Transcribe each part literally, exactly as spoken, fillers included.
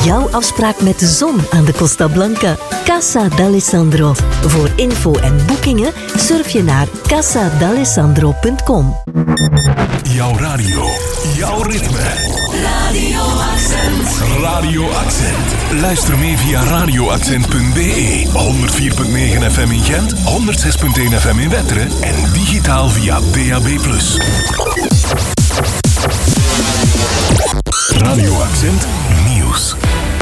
Jouw afspraak met de zon aan de Costa Blanca. Casa d'Alessandro. Voor info en boekingen surf je naar casa d'alessandro punt com. Jouw radio, jouw ritme. Radio Accent. Radio Accent. Luister mee via radioaccent punt b e. honderd vier komma negen F M in Gent, honderd zes komma één F M in Wetteren en digitaal via D A B plus. Radio Accent Nieuws.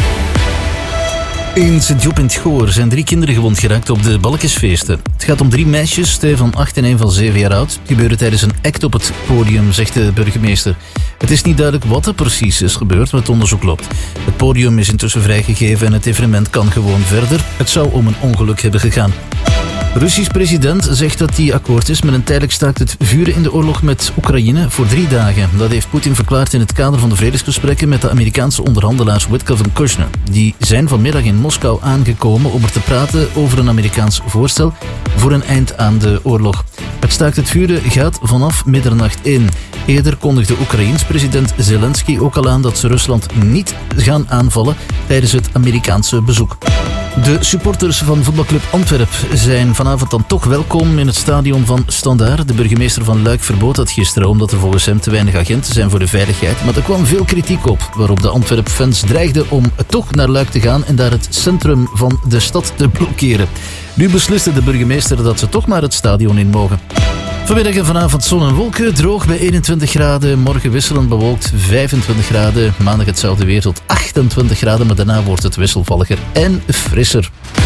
In Sint-Job in het Goor zijn drie kinderen gewond geraakt op de Balkensfeesten. Het gaat om drie meisjes, twee van acht en één van zeven jaar oud. Die gebeuren tijdens een act op het podium, zegt de burgemeester. Het is niet duidelijk wat er precies is gebeurd, maar het onderzoek loopt. Het podium is intussen vrijgegeven en het evenement kan gewoon verder. Het zou om een ongeluk hebben gegaan. De Russisch president zegt dat hij akkoord is met een tijdelijk staakt het vuren in de oorlog met Oekraïne voor drie dagen. Dat heeft Poetin verklaard in het kader van de vredesgesprekken met de Amerikaanse onderhandelaars Witkoff en Kushner. Die zijn vanmiddag in Moskou aangekomen om er te praten over een Amerikaans voorstel voor een eind aan de oorlog. Het staakt het vuren gaat vanaf middernacht in. Eerder kondigde Oekraïens president Zelensky ook al aan dat ze Rusland niet gaan aanvallen tijdens het Amerikaanse bezoek. De supporters van voetbalclub Antwerp zijn vanavond dan toch welkom in het stadion van Standaard. De burgemeester van Luik verbood dat gisteren omdat er volgens hem te weinig agenten zijn voor de veiligheid. Maar er kwam veel kritiek op, waarop de Antwerp-fans dreigden om toch naar Luik te gaan en daar het centrum van de stad te blokkeren. Nu besliste de burgemeester dat ze toch maar het stadion in mogen. Vanmiddag en vanavond zon en wolken, droog bij eenentwintig graden. Morgen wisselend bewolkt vijfentwintig graden. Maandag hetzelfde weer tot achtentwintig graden, maar daarna wordt het wisselvalliger en frisser.